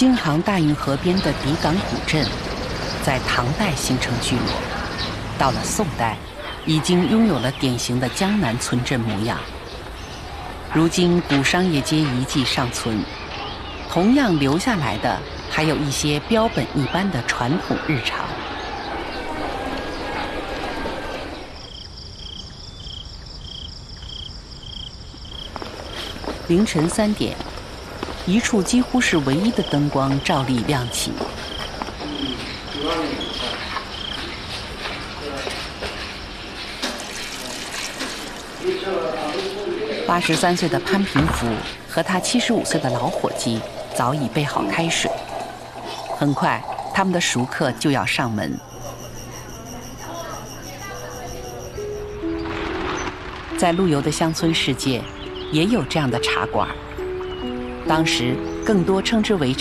京杭大运河边的底岗古镇，在唐代形成聚落，到了宋代，已经拥有了典型的江南村镇模样。如今古商业街遗迹尚存，同样留下来的还有一些标本一般的传统日常。凌晨3点，一处几乎是唯一的灯光照例亮起。83岁的潘平福和他75岁的老伙计早已备好开水，很快他们的熟客就要上门。在陆游的乡村世界，也有这样的茶馆，当时更多称之为